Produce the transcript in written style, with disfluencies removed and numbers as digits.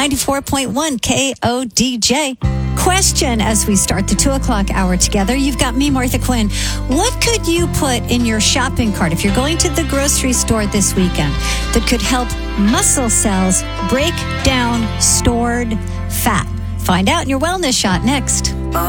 94.1 KODJ. Question as we start the 2 o'clock hour together. You've got me, Martha Quinn. What could you put in your shopping cart if you're going to the grocery store this weekend that could help muscle cells break down stored fat? Find out in your wellness shot next.